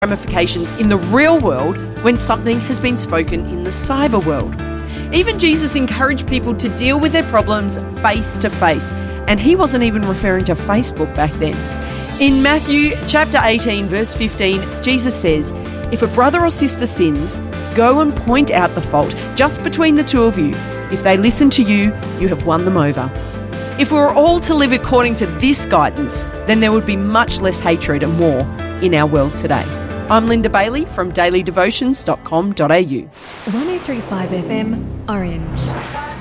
ramifications in the real world when something has been spoken in the cyber world. Even Jesus encouraged people to deal with their problems face to face, and he wasn't even referring to Facebook back then. In Matthew chapter 18, verse 15, Jesus says, "If a brother or sister sins, go and point out the fault just between the two of you. If they listen to you, you have won them over." If we were all to live according to this guidance, then there would be much less hatred and war in our world today. I'm Linda Bailey from dailydevotions.com.au. 103.5 FM, Orange.